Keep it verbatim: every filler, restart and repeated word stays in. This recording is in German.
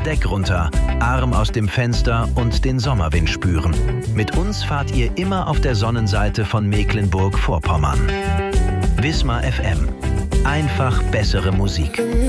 Deck runter, Arm aus dem Fenster und den Sommerwind spüren. Mit uns fahrt ihr immer auf der Sonnenseite von Mecklenburg-Vorpommern. Wismar F M. Einfach bessere Musik.